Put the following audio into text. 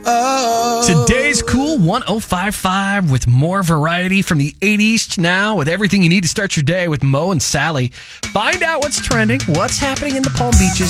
Today's Cool 105.5 with more variety from the 80s to now, with everything you need to start your day with Mo and Sally. Find out what's trending, what's happening in the Palm Beaches,